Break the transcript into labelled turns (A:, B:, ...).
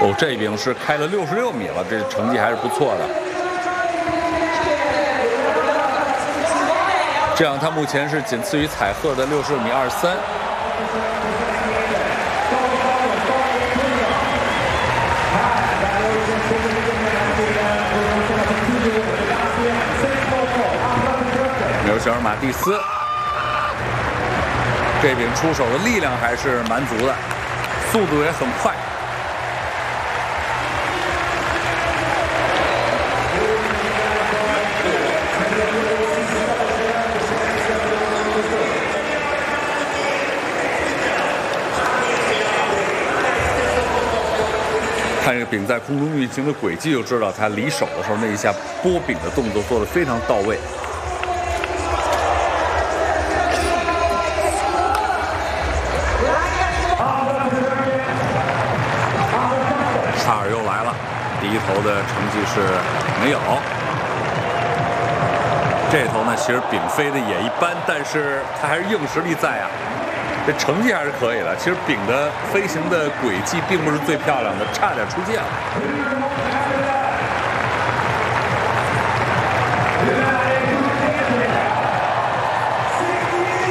A: 哦，这饼是开了66米了，这成绩还是不错的。这样他目前是仅次于彩鹤的66米23。刘小尔马蒂斯，这饼出手的力量还是蛮足的，速度也很快。看这个饼在空中运行的轨迹，就知道他离手的时候那一下拨饼的动作做得非常到位。查尔又来了，第一投的成绩是没有。这头呢，其实饼飞的也一般，但是他还是硬实力在啊。这成绩还是可以的。其实饼的飞行的轨迹并不是最漂亮的，差点出界了。